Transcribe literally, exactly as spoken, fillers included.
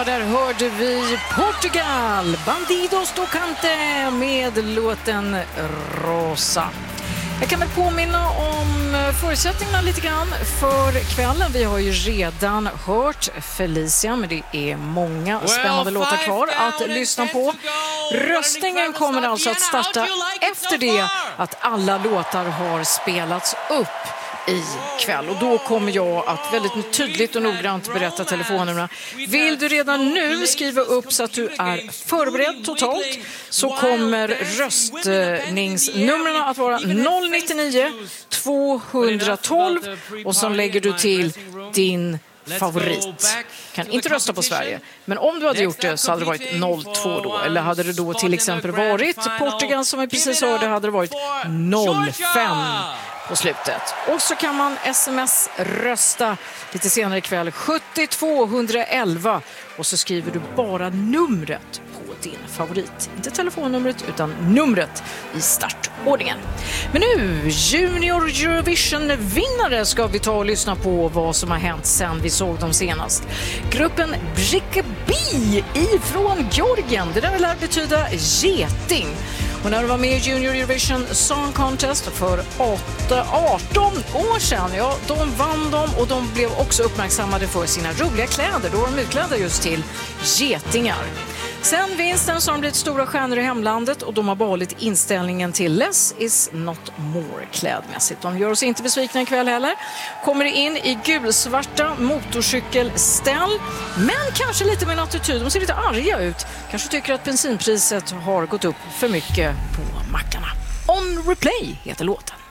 Ja, där hörde vi Portugal, Bandidos do Cante med låten Rosa. Jag kan väl påminna om förutsättningarna lite grann för kvällen. Vi har ju redan hört Felicia, men det är många spännande well, låtar kvar att lyssna på. Röstningen kommer alltså att starta efter det att alla låtar har spelats upp i kväll. Och då kommer jag att väldigt tydligt och noggrant berätta telefonnumren. Vill du redan nu skriva upp så att du är förberedd totalt, så kommer röstningsnumren att vara noll nio två ett två och så lägger du till din favorit. Kan inte rösta på Sverige, men om du hade gjort det så hade det varit noll två då. Eller hade det då till exempel varit Portugal som vi precis hörde, hade det varit noll fem på slutet. Och så kan man sms-rösta lite senare ikväll sjuttio två ett ett och så skriver du bara numret på din favorit. Inte telefonnumret utan numret i startordningen. Men nu, Junior Eurovision-vinnare ska vi ta och lyssna på vad som har hänt sen vi såg dem senast. Gruppen Brickebi ifrån Georgien. Det där lär betyda geting. Och när de var med i Junior Eurovision Song Contest för arton år sedan, ja, de vann dem och de blev också uppmärksammade för sina roliga kläder. Då var de utklädda just till getingar. Sen vinsten så har de blivit stora stjärnor i hemlandet och de har behållit inställningen till less is not more klädmässigt. De gör oss inte besvikna ikväll heller. Kommer in i gulsvarta motorcykelställ, men kanske lite med en attityd. De ser lite arga ut. Kanske tycker att bensinpriset har gått upp för mycket på mackarna. On Replay heter låten.